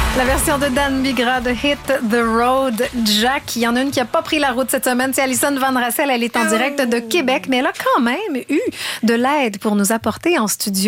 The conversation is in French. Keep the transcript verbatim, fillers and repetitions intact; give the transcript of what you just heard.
La version de Dan Bigra de Hit the Road Jack. Il y en a une qui n'a pas pris la route cette semaine. C'est Alison Van Rassel. Elle est en direct de Québec, mais elle a quand même eu de l'aide pour nous apporter en studio.